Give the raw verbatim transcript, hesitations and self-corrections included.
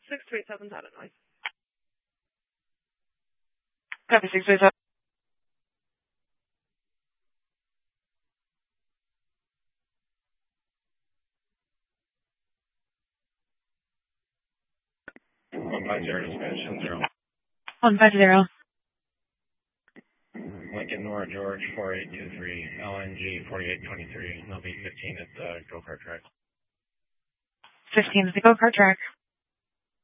six three seven Data Noise. Copy six three seven. One five zero dispatch zero. One five zero. Lincoln Nora George four eight two three L N G forty eight twenty three. They'll be fifteen at the go kart track. Fifteen at the go kart track.